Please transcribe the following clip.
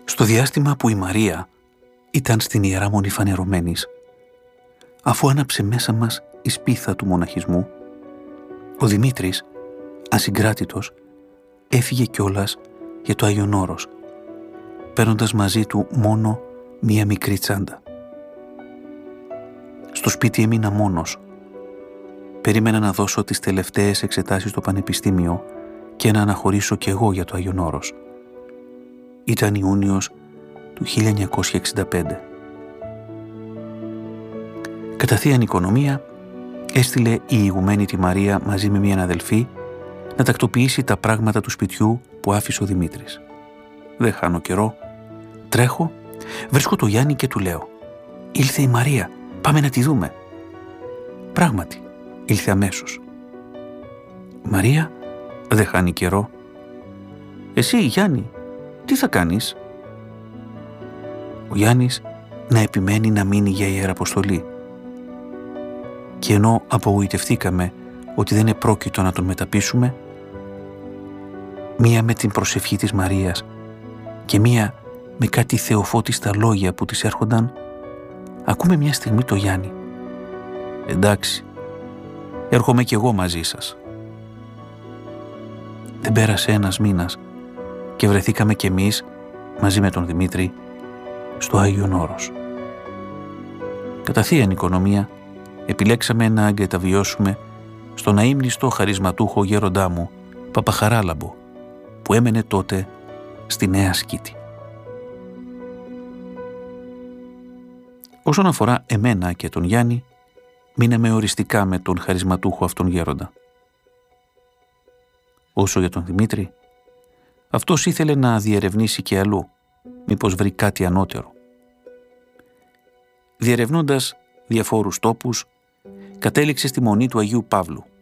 Στο διάστημα που η Μαρία ήταν στην Ιερά Μονή φανερωμένης, αφού άναψε μέσα μας η σπίθα του μοναχισμού, ο Δημήτρης, ασυγκράτητος, έφυγε κιόλας για το Άγιον Όρος, παίρνοντας μαζί του μόνο μία μικρή τσάντα. Στο σπίτι έμεινα μόνος. Περίμενα να δώσω τις τελευταίες εξετάσεις στο πανεπιστήμιο και να αναχωρήσω κι εγώ για το Άγιον Όρος. Ήταν Ιούνιος του 1965. Κατά θείαν οικονομία, έστειλε η ηγουμένη τη Μαρία μαζί με μια αδελφή να τακτοποιήσει τα πράγματα του σπιτιού που άφησε ο Δημήτρης. Δεν χάνω καιρό, τρέχω, βρίσκω το Γιάννη και του λέω: «Ήλθε η Μαρία, πάμε να τη δούμε». Πράγματι, ήλθε αμέσως. Η Μαρία δεν χάνει καιρό. «Εσύ, Γιάννη, τι θα κάνεις?» Ο Γιάννης να επιμένει να μείνει για ιεραποστολή. Και ενώ απογοητευτήκαμε ότι δεν επρόκειτο να τον μεταπείσουμε, μία με την προσευχή της Μαρίας και μία με κάτι θεοφώτιστα λόγια που της έρχονταν, ακούμε μια στιγμή το Γιάννη: «Εντάξει, έρχομαι κι εγώ μαζί σας». Δεν πέρασε ένας μήνας και βρεθήκαμε κι εμείς μαζί με τον Δημήτρη στο Άγιον Όρος. Κατά θείαν οικονομία επιλέξαμε να εγκαταβιώσουμε στον αείμνηστο χαρισματούχο γέροντά μου Παπαχαράλαμπο, που έμενε τότε στη Νέα Σκήτη. Όσον αφορά εμένα και τον Γιάννη, μείναμε οριστικά με τον χαρισματούχο αυτόν γέροντα. Όσο για τον Δημήτρη, αυτός ήθελε να διερευνήσει και αλλού, μήπως βρει κάτι ανώτερο. Διερευνώντας διαφόρους τόπους, κατέληξε στη Μονή του Αγίου Παύλου,